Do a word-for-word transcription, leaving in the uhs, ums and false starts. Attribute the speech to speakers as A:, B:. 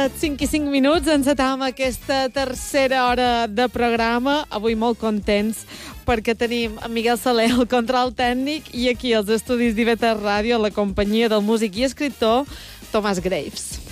A: set, cinc i cinc minuts, encetam aquesta tercera hora de programa. Avui molt contents perquè tenim en Miguel Saler, el control tècnic, i aquí als estudis d'I V T Ràdio, la companyia del músic i escriptor Tomàs Graves.